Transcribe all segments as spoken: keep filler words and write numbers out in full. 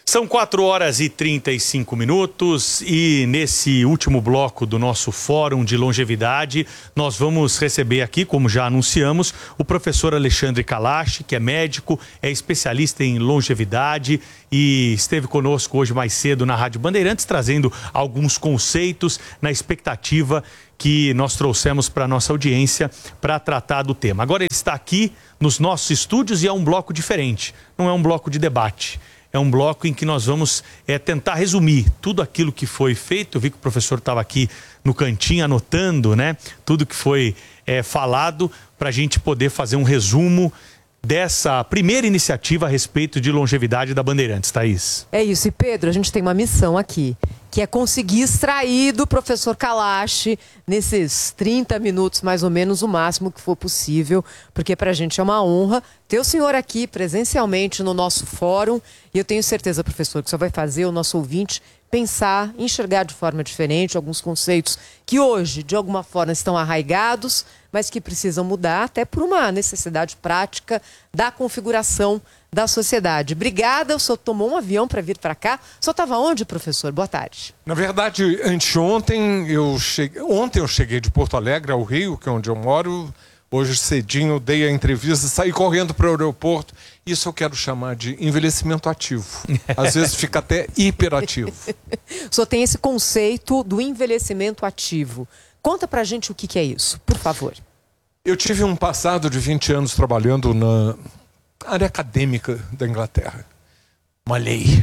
São quatro horas e trinta e cinco minutos e nesse último bloco do nosso Fórum de Longevidade, nós vamos receber aqui, como já anunciamos, o professor Alexandre Kalash, que é médico, é especialista em longevidade e esteve conosco hoje mais cedo na Rádio Bandeirantes, trazendo alguns conceitos na expectativa que nós trouxemos para a nossa audiência para tratar do tema. Agora ele está aqui nos nossos estúdios e é um bloco diferente, não é um bloco de debate. É um bloco em que nós vamos é, tentar resumir tudo aquilo que foi feito. Eu vi que o professor estava aqui no cantinho anotando, né, tudo que foi é, falado para a gente poder fazer um resumo dessa primeira iniciativa a respeito de longevidade da Bandeirantes, Thaís. É isso, e Pedro, a gente tem uma missão aqui, que é conseguir extrair do professor Kalash, nesses trinta minutos, mais ou menos, o máximo que for possível, porque para a gente é uma honra ter o senhor aqui presencialmente no nosso fórum, e eu tenho certeza, professor, que o senhor vai fazer o nosso ouvinte pensar, enxergar de forma diferente alguns conceitos que hoje, de alguma forma, estão arraigados, mas que precisam mudar, até por uma necessidade prática da configuração da sociedade. Obrigada, o senhor tomou um avião para vir para cá. O senhor estava onde, professor? Boa tarde. Na verdade, anteontem, eu cheguei, ontem eu cheguei de Porto Alegre ao Rio, que é onde eu moro. Hoje cedinho dei a entrevista, saí correndo para o aeroporto. Isso eu quero chamar de envelhecimento ativo. Às vezes fica até hiperativo. O senhor tem esse conceito do envelhecimento ativo. Conta pra gente o que, que é isso, por favor. Eu tive um passado de vinte anos trabalhando na área acadêmica da Inglaterra. Uma lei.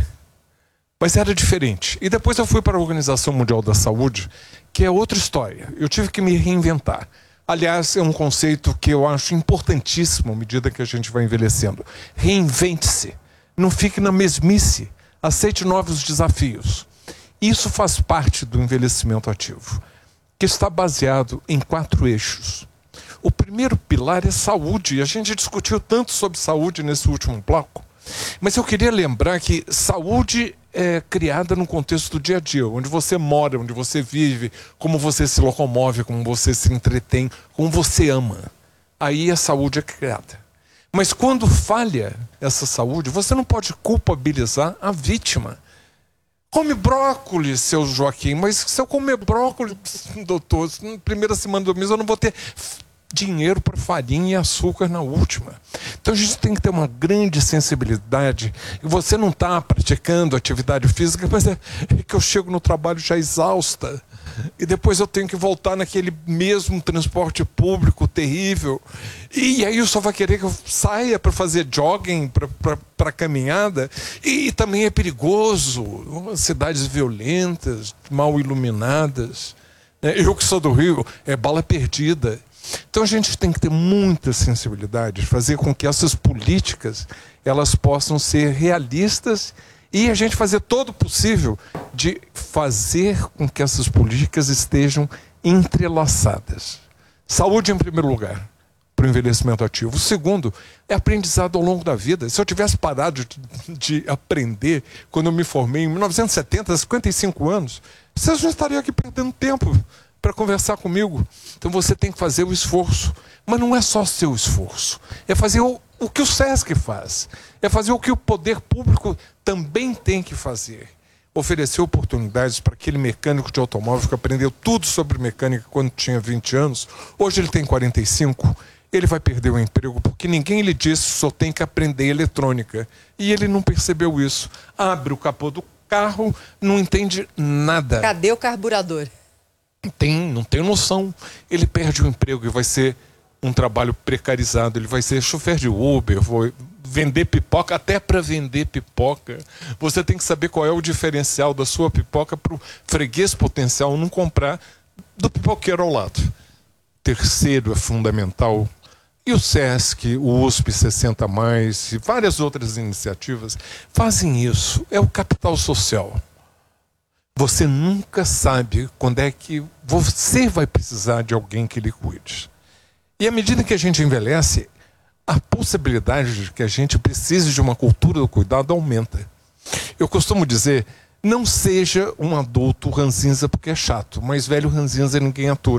Mas era diferente. E depois eu fui para a Organização Mundial da Saúde, que é outra história. Eu tive que me reinventar. Aliás, é um conceito que eu acho importantíssimo à medida que a gente vai envelhecendo. Reinvente-se. Não fique na mesmice. Aceite novos desafios. Isso faz parte do envelhecimento ativo, que está baseado em quatro eixos. O primeiro pilar é saúde. A gente discutiu tanto sobre saúde nesse último bloco. Mas eu queria lembrar que saúde é criada no contexto do dia a dia, onde você mora, onde você vive, como você se locomove, como você se entretém, como você ama. Aí a saúde é criada. Mas quando falha essa saúde, você não pode culpabilizar a vítima. Come brócolis, seu Joaquim, mas se eu comer brócolis, doutor, na primeira semana do mês eu não vou ter dinheiro para farinha e açúcar na última. Então a gente tem que ter uma grande sensibilidade. E você não está praticando atividade física, mas é que eu chego no trabalho já exausta. E depois eu tenho que voltar naquele mesmo transporte público terrível. E aí eu só vai querer que eu saia para fazer jogging, para caminhada. E também é perigoso. Cidades violentas, mal iluminadas. Eu que sou do Rio, é bala perdida. Então a gente tem que ter muita sensibilidade, fazer com que essas políticas elas possam ser realistas e a gente fazer todo o possível de fazer com que essas políticas estejam entrelaçadas. Saúde em primeiro lugar, para o envelhecimento ativo. O segundo é aprendizado ao longo da vida. Se eu tivesse parado de, de aprender quando eu me formei em mil novecentos e setenta, cinquenta e cinco anos, vocês não estariam aqui perdendo tempo para conversar comigo. Então você tem que fazer o esforço. Mas não é só seu esforço. É fazer o, o que o SESC faz. É fazer o que o poder público também tem que fazer. Oferecer oportunidades para aquele mecânico de automóvel que aprendeu tudo sobre mecânica quando tinha vinte anos. Hoje ele tem quarenta e cinco. Ele vai perder o emprego porque ninguém lhe disse que só tem que aprender eletrônica. E ele não percebeu isso. Abre o capô do carro, não entende nada. Cadê o carburador? Tem, não tem noção. Ele perde o emprego e vai ser um trabalho precarizado. Ele vai ser chofer de Uber, vai vender pipoca. Até para vender pipoca, você tem que saber qual é o diferencial da sua pipoca para o freguês potencial não comprar do pipoqueiro ao lado. Terceiro é fundamental. E o SESC, o U S P sessenta mais e várias outras iniciativas fazem isso. É o capital social. Você nunca sabe quando é que você vai precisar de alguém que lhe cuide. E à medida que a gente envelhece, a possibilidade de que a gente precise de uma cultura do cuidado aumenta. Eu costumo dizer, não seja um adulto ranzinza porque é chato, mas velho ranzinza ninguém atura.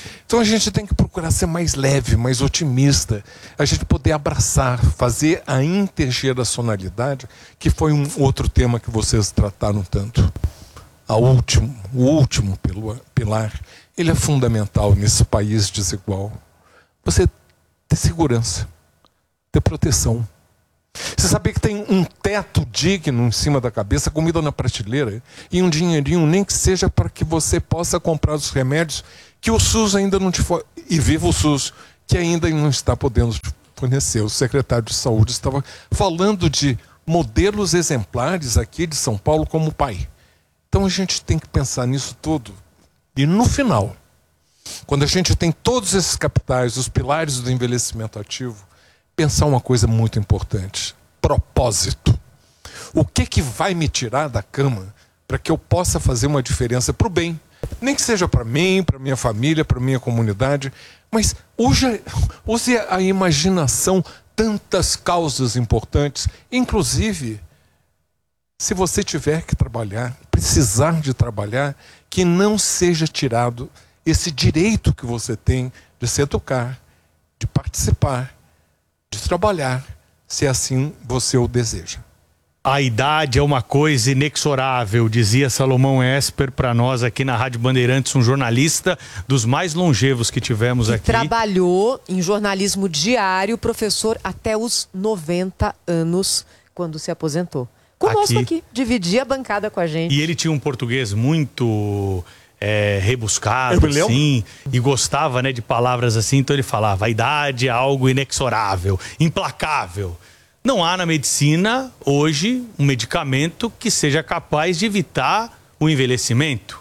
Então a gente tem que procurar ser mais leve, mais otimista, a gente poder abraçar, fazer a intergeracionalidade, que foi um outro tema que vocês trataram tanto. A último, o último pilar, ele é fundamental nesse país desigual. Você ter segurança, ter proteção. Você saber que tem um teto digno em cima da cabeça, comida na prateleira e um dinheirinho, nem que seja para que você possa comprar os remédios que o SUS ainda não te for... E viva o SUS, que ainda não está podendo fornecer. O secretário de Saúde estava falando de modelos exemplares aqui de São Paulo como pai. Então a gente tem que pensar nisso tudo. E no final, quando a gente tem todos esses capitais, os pilares do envelhecimento ativo, pensar uma coisa muito importante: propósito. O que que vai me tirar da cama para que eu possa fazer uma diferença para o bem? Nem que seja para mim, para minha família, para minha comunidade, mas use, use a imaginação, tantas causas importantes, inclusive, se você tiver que trabalhar, precisar de trabalhar, que não seja tirado esse direito que você tem de se educar, de participar, de trabalhar, se assim você o deseja. A idade é uma coisa inexorável, dizia Salomão Esper para nós aqui na Rádio Bandeirantes, um jornalista dos mais longevos que tivemos que aqui. Trabalhou em jornalismo diário, professor até os noventa anos, quando se aposentou. Conosco aqui, aqui dividia a bancada com a gente. E ele tinha um português muito... É, rebuscado, assim, e gostava, né, de palavras assim, então ele falava: a idade é algo inexorável, implacável. Não há na medicina, hoje, um medicamento que seja capaz de evitar o envelhecimento.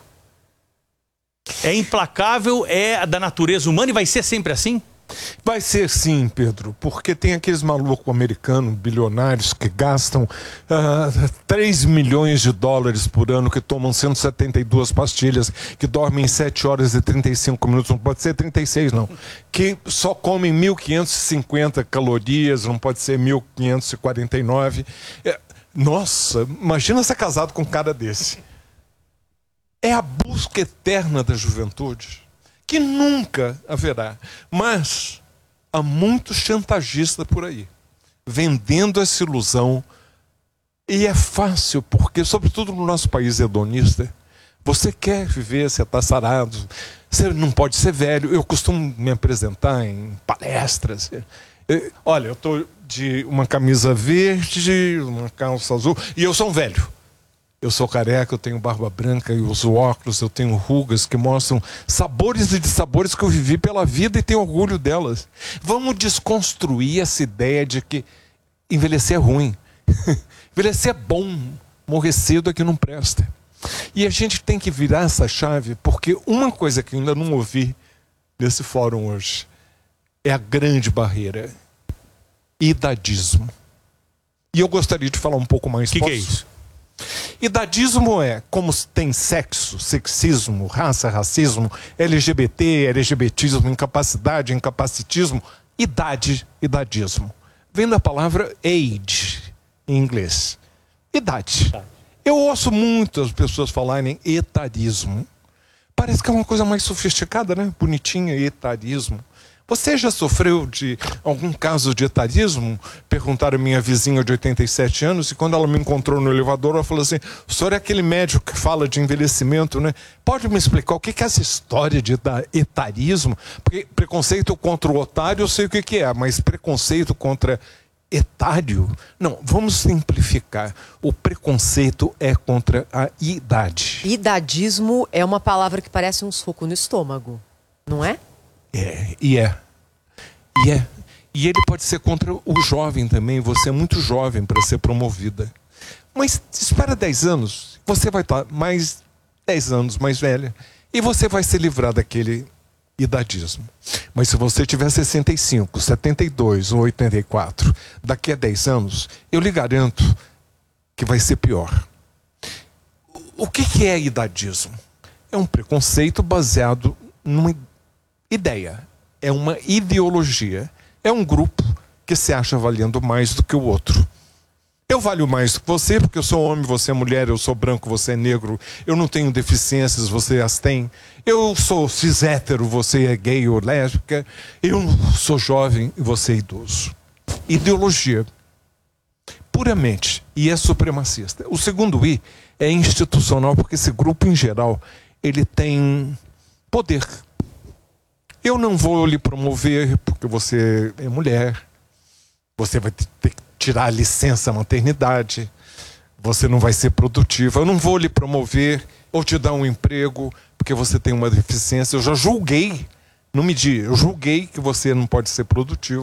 É implacável, é da natureza humana e vai ser sempre assim? Vai ser sim, Pedro, porque tem aqueles malucos americanos, bilionários, que gastam uh, três milhões de dólares por ano, que tomam cento e setenta e duas pastilhas, que dormem sete horas e trinta e cinco minutos, não pode ser trinta e seis não, que só comem mil quinhentas e cinquenta calorias, não pode ser mil quinhentas e quarenta e nove. É, nossa, imagina ser casado com um cara desse. É a busca eterna da juventude, que nunca haverá. Mas há muito chantagista por aí, vendendo essa ilusão. E é fácil, porque, sobretudo no nosso país hedonista, você quer viver, você está sarado, você não pode ser velho. Eu costumo me apresentar em palestras. Olha, eu estou de uma camisa verde, uma calça azul, e eu sou um velho. Eu sou careca, eu tenho barba branca e uso óculos, eu tenho rugas que mostram sabores e dissabores que eu vivi pela vida e tenho orgulho delas. Vamos desconstruir essa ideia de que envelhecer é ruim. Envelhecer é bom, morrer cedo é que não presta. E a gente tem que virar essa chave, porque uma coisa que eu ainda não ouvi nesse fórum hoje é a grande barreira: idadismo. E eu gostaria de falar um pouco mais. O que, que é isso? Idadismo é como tem sexo, sexismo, raça, racismo, L G B T, LGBTismo, incapacidade, incapacitismo, idade, idadismo. Vem da palavra age, em inglês. Idade. Eu ouço muitas pessoas falarem etarismo. Parece que é uma coisa mais sofisticada, né? Bonitinha, etarismo. Você já sofreu de algum caso de etarismo? Perguntaram a minha vizinha de oitenta e sete anos, e quando ela me encontrou no elevador, ela falou assim: o senhor é aquele médico que fala de envelhecimento, né? Pode me explicar o que é essa história de etarismo? Porque preconceito contra o otário eu sei o que é, mas preconceito contra etário? Não, vamos simplificar. O preconceito é contra a idade. Idadismo é uma palavra que parece um soco no estômago, não é? É, e é. E é. E ele pode ser contra o jovem também. Você é muito jovem para ser promovida. Mas espera dez anos, você vai estar mais dez anos mais velha e você vai se livrar daquele idadismo. Mas se você tiver sessenta e cinco, setenta e dois ou oitenta e quatro, daqui a dez anos, eu lhe garanto que vai ser pior. O que que é idadismo? É um preconceito baseado numa ideia, é uma ideologia, é um grupo que se acha valendo mais do que o outro. Eu Eu valho mais que você, porque eu sou homem, você é mulher, eu sou branco, você é negro. Eu não tenho deficiências, você as tem. Eu sou cis hétero, você é gay ou lésbica. Eu sou jovem e você é idoso. Ideologia. Puramente. E é supremacista. O segundo I é institucional, porque esse grupo, em geral, ele tem poder. Eu não vou lhe promover porque você é mulher. Você vai ter que tirar a licença maternidade. Você não vai ser produtiva. Eu não vou lhe promover ou te dar um emprego porque você tem uma deficiência. Eu já julguei, não me diga, eu julguei que você não pode ser produtivo.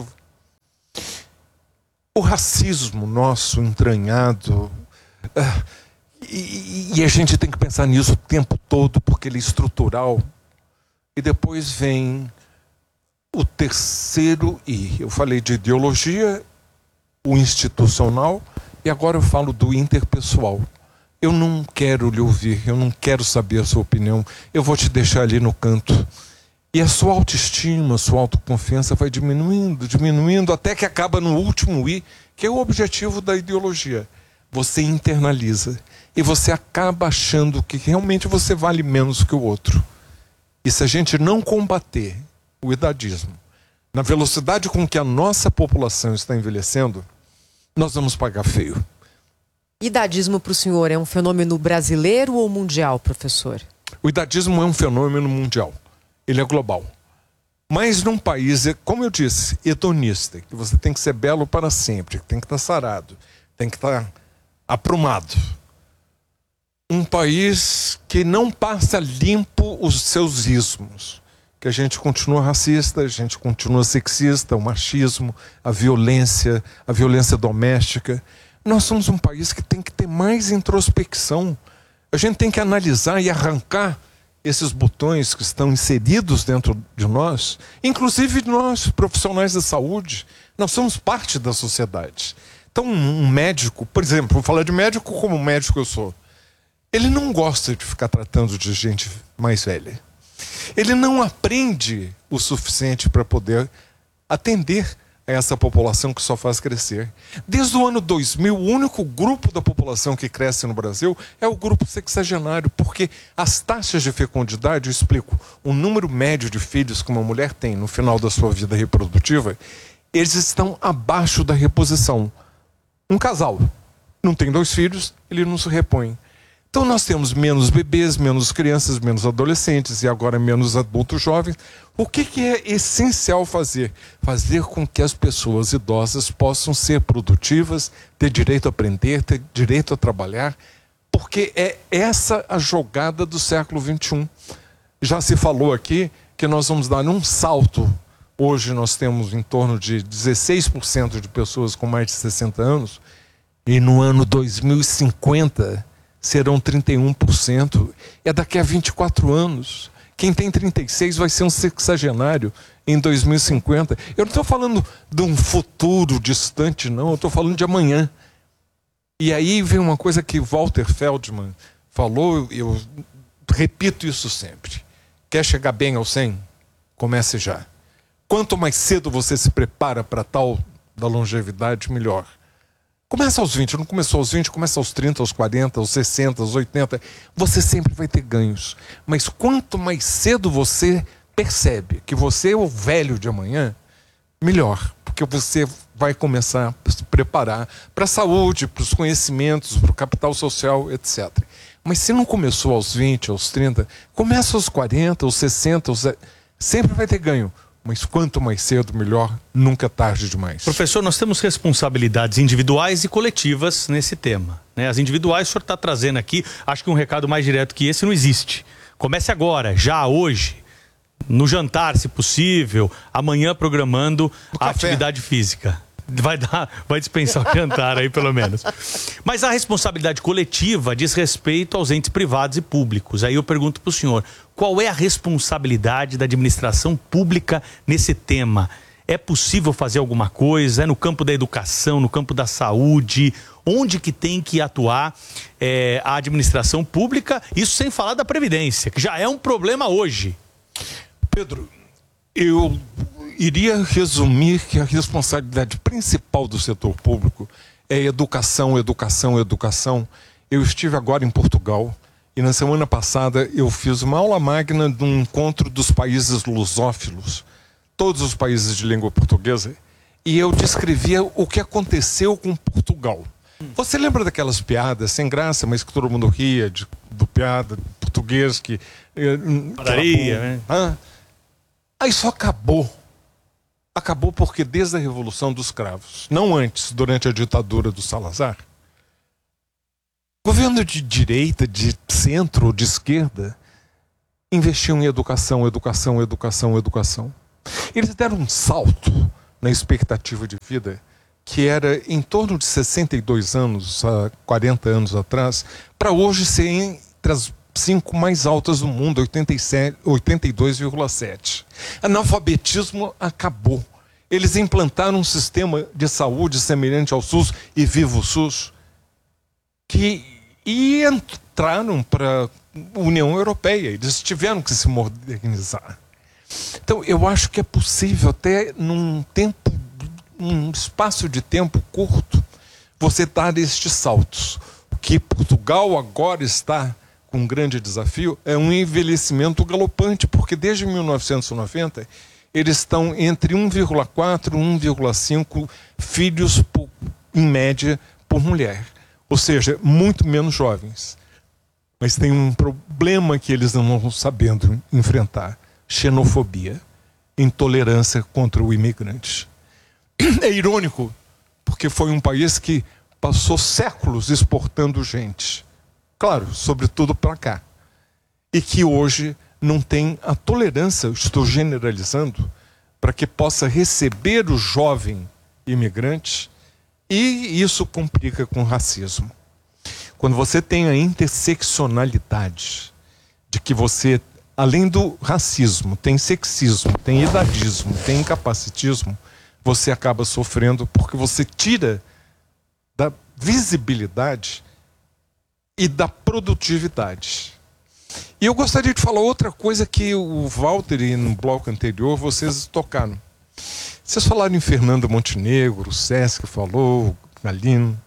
O racismo nosso entranhado, uh, e, e a gente tem que pensar nisso o tempo todo porque ele é estrutural. E depois vem o terceiro I. Eu falei de ideologia, o institucional, e agora eu falo do interpessoal. Eu não quero lhe ouvir, eu não quero saber a sua opinião, eu vou te deixar ali no canto. E a sua autoestima, a sua autoconfiança vai diminuindo, diminuindo, até que acaba no último I, que é o objetivo da ideologia. Você internaliza e você acaba achando que realmente você vale menos que o outro. E se a gente não combater o idadismo, na velocidade com que a nossa população está envelhecendo, nós vamos pagar feio. Idadismo para o senhor é um fenômeno brasileiro ou mundial, professor? O idadismo é um fenômeno mundial. Ele é global. Mas num país, como eu disse, hedonista, que você tem que ser belo para sempre, tem que estar sarado, tem que estar aprumado. Um país que não passa limpo os seus ismos. Que a gente continua racista, a gente continua sexista, o machismo, a violência, a violência doméstica. Nós somos um país que tem que ter mais introspecção. A gente tem que analisar e arrancar esses botões que estão inseridos dentro de nós, inclusive nós, profissionais da saúde. Nós somos parte da sociedade. Então, um médico, por exemplo, vou falar de médico como médico eu sou. Ele não gosta de ficar tratando de gente mais velha. Ele não aprende o suficiente para poder atender a essa população que só faz crescer. Desde o ano dois mil, o único grupo da população que cresce no Brasil é o grupo sexagenário, porque as taxas de fecundidade, eu explico, o número médio de filhos que uma mulher tem no final da sua vida reprodutiva, eles estão abaixo da reposição. Um casal não tem dois filhos, ele não se repõe. Então nós temos menos bebês, menos crianças, menos adolescentes e agora menos adultos jovens. O que, que é essencial fazer? Fazer com que as pessoas idosas possam ser produtivas, ter direito a aprender, ter direito a trabalhar, porque é essa a jogada do século vinte e um. Já se falou aqui que nós vamos dar um salto. Hoje nós temos em torno de dezesseis por cento de pessoas com mais de sessenta anos e no ano dois mil e cinquenta... serão trinta e um por cento. É daqui a vinte e quatro anos. Quem tem trinta e seis vai ser um sexagenário em dois mil e cinquenta. Eu não estou falando de um futuro distante, não. Eu estou falando de amanhã. E aí vem uma coisa que Walter Feldman falou, eu repito isso sempre. Quer chegar bem aos cem? Comece já. Quanto mais cedo você se prepara para tal da longevidade, melhor. Começa aos vinte, não começou aos vinte, começa aos trinta, aos quarenta, aos sessenta, aos oitenta. Você sempre vai ter ganhos. Mas quanto mais cedo você percebe que você é o velho de amanhã, melhor. Porque você vai começar a se preparar para a saúde, para os conhecimentos, para o capital social, etcétera. Mas se não começou aos vinte, aos trinta, começa aos quarenta, aos sessenta, aos... sempre vai ter ganho. Mas quanto mais cedo, melhor, nunca é tarde demais. Professor, nós temos responsabilidades individuais e coletivas nesse tema, né? As individuais o senhor está trazendo aqui, acho que um recado mais direto que esse não existe. Comece agora, já hoje, no jantar, se possível, amanhã programando a atividade física. Vai dar, vai dispensar o jantar aí, pelo menos. Mas a responsabilidade coletiva diz respeito aos entes privados e públicos. Aí eu pergunto para o senhor, qual é a responsabilidade da administração pública nesse tema? É possível fazer alguma coisa? É no campo da educação, no campo da saúde? Onde que tem que atuar é, a administração pública? Isso sem falar da Previdência, que já é um problema hoje. Pedro, eu iria resumir que a responsabilidade principal do setor público é educação, educação, educação. Eu estive agora em Portugal e na semana passada eu fiz uma aula magna de um encontro dos países lusófilos, todos os países de língua portuguesa, e eu descrevia o que aconteceu com Portugal. Você lembra daquelas piadas sem graça, mas que todo mundo ria, de, do piada português que... Padaria, né? Ah, aí isso acabou. Acabou porque desde a Revolução dos Cravos, não antes, durante a ditadura do Salazar, governo de direita, de centro ou de esquerda, investiam em educação, educação, educação, educação. Eles deram um salto na expectativa de vida, que era em torno de sessenta e dois anos, há quarenta anos atrás, para hoje ser entre as cinco mais altas do mundo, oitenta e dois vírgula sete. Analfabetismo acabou. Eles implantaram um sistema de saúde semelhante ao SUS e Vivo SUS, que e entraram para a União Europeia. Eles tiveram que se modernizar. Então, eu acho que é possível, até num tempo, num espaço de tempo curto, você dar estes saltos. O que Portugal agora está com um grande desafio é um envelhecimento galopante, porque desde mil novecentos e noventa eles estão entre um vírgula quatro e um vírgula cinco filhos, por, em média, por mulher. Ou seja, muito menos jovens. Mas tem um problema que eles não estão sabendo enfrentar: xenofobia, intolerância contra o imigrante. É irônico, porque foi um país que passou séculos exportando gente, claro, sobretudo para cá, e que hoje não tem a tolerância, estou generalizando, para que possa receber o jovem imigrante, e isso complica com o racismo. Quando você tem a interseccionalidade de que você, além do racismo, tem sexismo, tem idadismo, tem incapacitismo, você acaba sofrendo porque você tira da visibilidade e da produtividade. E eu gostaria de falar outra coisa que o Walter e no bloco anterior vocês tocaram. Vocês falaram em Fernando Montenegro, o Sesc falou, Galino.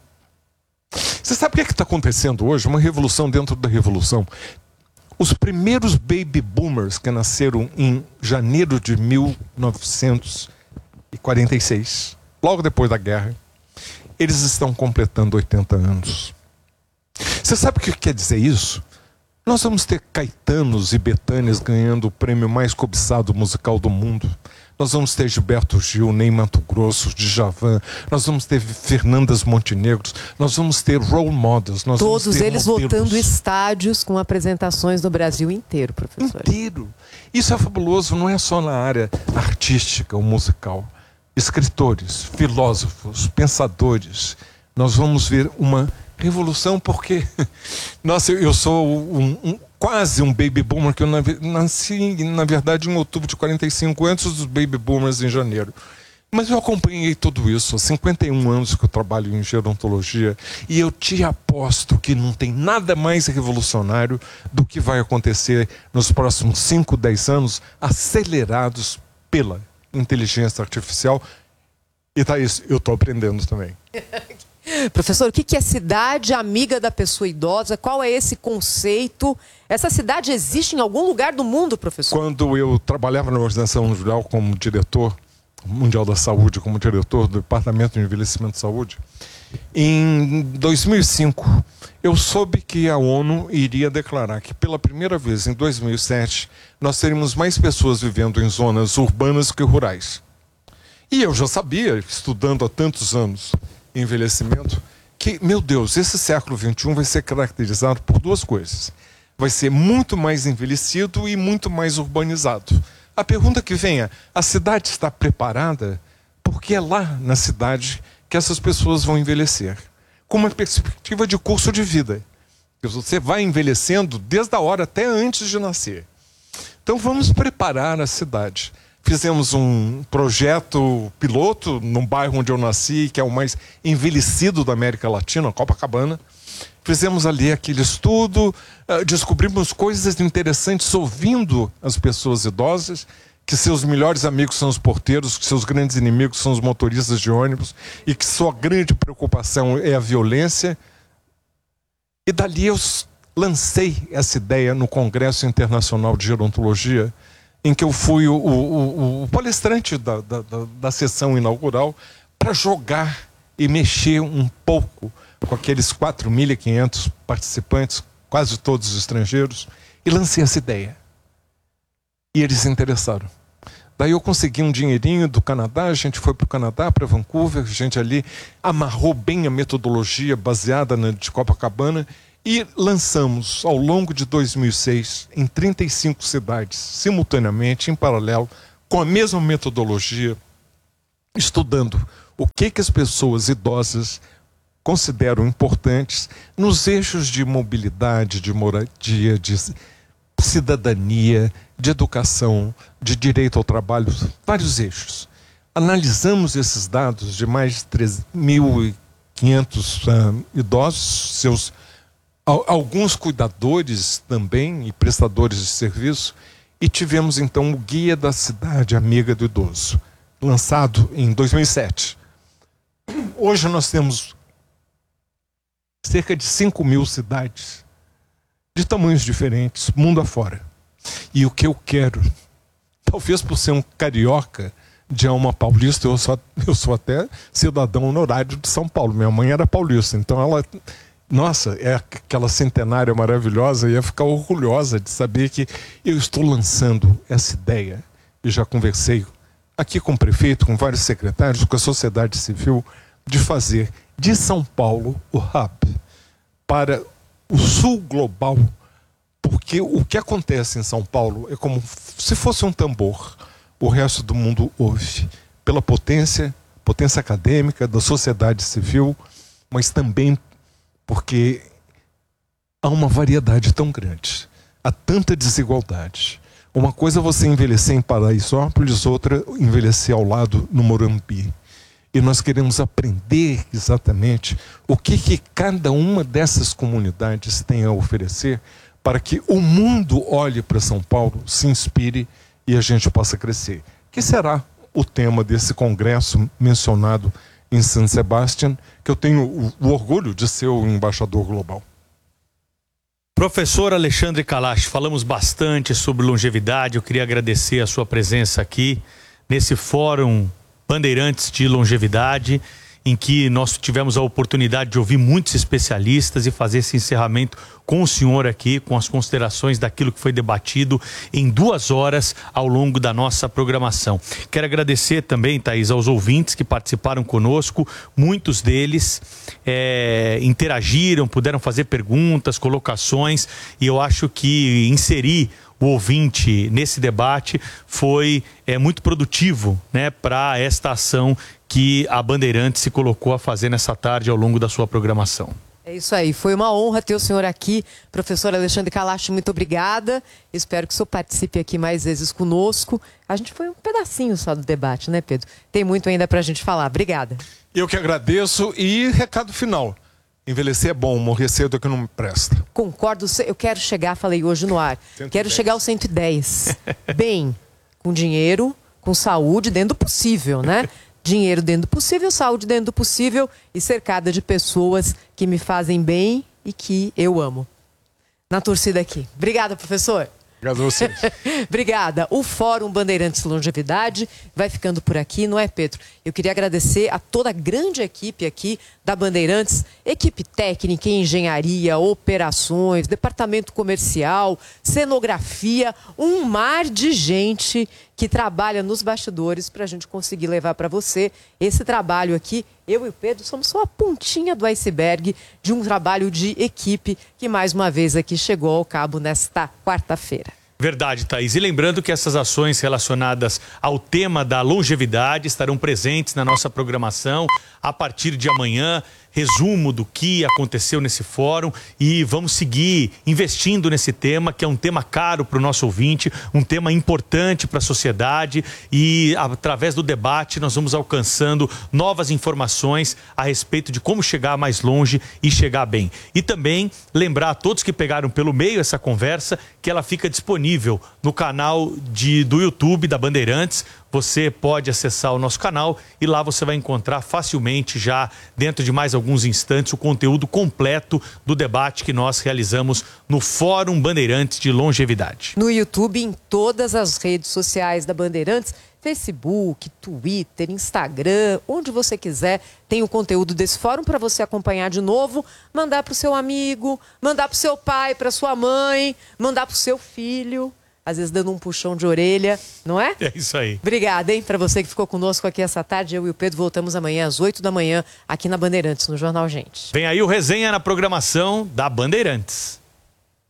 Você sabe o que é que está acontecendo hoje? Uma revolução dentro da revolução. Os primeiros baby boomers que nasceram em janeiro de mil novecentos e quarenta e seis, logo depois da guerra, eles estão completando oitenta anos. Você sabe o que quer dizer isso? Nós vamos ter Caetanos e Bethânias ganhando o prêmio mais cobiçado musical do mundo. Nós vamos ter Gilberto Gil, Ney Matogrosso, Djavan. Nós vamos ter Fernandas Montenegros. Nós vamos ter role models. Nós Todos vamos ter eles modelos. lotando estádios com apresentações do Brasil inteiro, professor. Inteiro. Isso é fabuloso, não é só na área artística ou musical. Escritores, filósofos, pensadores. Nós vamos ver uma revolução porque... Nossa, eu, eu sou um, um, quase um baby boomer, que eu nasci, na verdade, em outubro de quarenta e cinco, antes dos baby boomers em janeiro. Mas eu acompanhei tudo isso. Há cinquenta e um anos que eu trabalho em gerontologia e eu te aposto que não tem nada mais revolucionário do que vai acontecer nos próximos cinco, dez anos, acelerados pela inteligência artificial. E Thaís, eu estou aprendendo também. Professor, o que é cidade amiga da pessoa idosa? Qual é esse conceito? Essa cidade existe em algum lugar do mundo, professor? Quando eu trabalhava na Organização Mundial como diretor, Mundial da Saúde, como diretor do Departamento de Envelhecimento e Saúde, em dois mil e cinco, eu soube que a ONU iria declarar que pela primeira vez em dois mil e sete, nós teríamos mais pessoas vivendo em zonas urbanas que rurais. E eu já sabia, estudando há tantos anos envelhecimento, que, meu Deus, esse século vinte e um vai ser caracterizado por duas coisas. Vai ser muito mais envelhecido e muito mais urbanizado. A pergunta que vem é, a cidade está preparada? Porque é lá na cidade que essas pessoas vão envelhecer. Com uma perspectiva de curso de vida. Você vai envelhecendo desde a hora até antes de nascer. Então vamos preparar a cidade. Fizemos um projeto piloto num bairro onde eu nasci, que é o mais envelhecido da América Latina, Copacabana. Fizemos ali aquele estudo, uh, descobrimos coisas interessantes ouvindo as pessoas idosas, que seus melhores amigos são os porteiros, que seus grandes inimigos são os motoristas de ônibus e que sua grande preocupação é a violência. E dali eu lancei essa ideia no Congresso Internacional de Gerontologia, em que eu fui o, o, o palestrante da, da, da, da sessão inaugural para jogar e mexer um pouco com aqueles quatro mil e quinhentos participantes, quase todos estrangeiros, e lancei essa ideia. E eles se interessaram. Daí eu consegui um dinheirinho do Canadá, a gente foi para o Canadá, para Vancouver, a gente ali amarrou bem a metodologia baseada na de Copacabana e lançamos ao longo de dois mil e seis em trinta e cinco cidades, simultaneamente, em paralelo, com a mesma metodologia, estudando o que, que as pessoas idosas consideram importantes nos eixos de mobilidade, de moradia, de cidadania, de educação, de direito ao trabalho, vários eixos. Analisamos esses dados de mais de três mil e quinhentos uh, idosos, seus, alguns cuidadores também e prestadores de serviço, e tivemos então o Guia da Cidade Amiga do Idoso, lançado em dois mil e sete. Hoje nós temos cerca de cinco mil cidades, de tamanhos diferentes, mundo afora. E o que eu quero, talvez por ser um carioca de alma paulista, eu sou, eu sou até cidadão honorário de São Paulo. Minha mãe era paulista, então ela, nossa, é aquela centenária maravilhosa, ia ficar orgulhosa de saber que eu estou lançando essa ideia. E já conversei aqui com o prefeito, com vários secretários, com a sociedade civil, de fazer de São Paulo o hub para o sul global, porque o que acontece em São Paulo é como se fosse um tambor. O resto do mundo ouve, pela potência, potência acadêmica, da sociedade civil, mas também porque há uma variedade tão grande, há tanta desigualdade. Uma coisa é você envelhecer em Paraisópolis, outra envelhecer ao lado no Morumbi. E nós queremos aprender exatamente o que, que cada uma dessas comunidades tem a oferecer para que o mundo olhe para São Paulo, se inspire e a gente possa crescer. Que será o tema desse congresso mencionado em San Sebastián, que eu tenho o, o orgulho de ser o embaixador global. Professor Alexandre Kalash, falamos bastante sobre longevidade. Eu queria agradecer a sua presença aqui nesse fórum Bandeirantes de Longevidade, em que nós tivemos a oportunidade de ouvir muitos especialistas e fazer esse encerramento com o senhor aqui, com as considerações daquilo que foi debatido em duas horas ao longo da nossa programação. Quero agradecer também, Thaís, aos ouvintes que participaram conosco. Muitos deles é, interagiram, puderam fazer perguntas, colocações, e eu acho que inserir o ouvinte nesse debate foi é, muito produtivo, né, para esta ação que a Bandeirantes se colocou a fazer nessa tarde ao longo da sua programação. É isso aí, foi uma honra ter o senhor aqui, professor Alexandre Kalash, muito obrigada. Espero que o senhor participe aqui mais vezes conosco. A gente foi um pedacinho só do debate, né, Pedro? Tem muito ainda pra gente falar. Obrigada. Eu que agradeço, e recado final. Envelhecer é bom, morrer cedo é que não me presta. Concordo, eu quero chegar, falei hoje no ar, cento e dez. Quero chegar aos cento e dez. Bem, com dinheiro, com saúde, dentro do possível, né? Dinheiro dentro do possível, saúde dentro do possível e cercada de pessoas que me fazem bem e que eu amo. Na torcida aqui. Obrigada, professor. Obrigado a vocês. Obrigada. O Fórum Bandeirantes Longevidade vai ficando por aqui, não é, Pedro? Eu queria agradecer a toda a grande equipe aqui da Bandeirantes, equipe técnica, engenharia, operações, departamento comercial, cenografia, um mar de gente que trabalha nos bastidores para a gente conseguir levar para você esse trabalho aqui. Eu e o Pedro somos só a pontinha do iceberg de um trabalho de equipe que mais uma vez aqui chegou ao cabo nesta quarta-feira. Verdade, Thaís. E lembrando que essas ações relacionadas ao tema da longevidade estarão presentes na nossa programação a partir de amanhã. resumo do que aconteceu nesse fórum e vamos seguir investindo nesse tema, que é um tema caro para o nosso ouvinte, um tema importante para a sociedade, e através do debate nós vamos alcançando novas informações a respeito de como chegar mais longe e chegar bem. E também lembrar a todos que pegaram pelo meio essa conversa que ela fica disponível no canal de, do YouTube da Bandeirantes. Você pode acessar o nosso canal e lá você vai encontrar facilmente, já dentro de mais alguns instantes, o conteúdo completo do debate que nós realizamos no Fórum Bandeirantes de Longevidade. No YouTube, em todas as redes sociais da Bandeirantes, Facebook, Twitter, Instagram, onde você quiser, tem o conteúdo desse fórum para você acompanhar de novo, mandar para o seu amigo, mandar para o seu pai, para sua mãe, mandar para o seu filho. Às vezes dando um puxão de orelha, não é? É isso aí. Obrigada, hein? Para você que ficou conosco aqui essa tarde, eu e o Pedro voltamos amanhã às oito da manhã aqui na Bandeirantes, no Jornal Gente. Vem aí o Resenha na programação da Bandeirantes.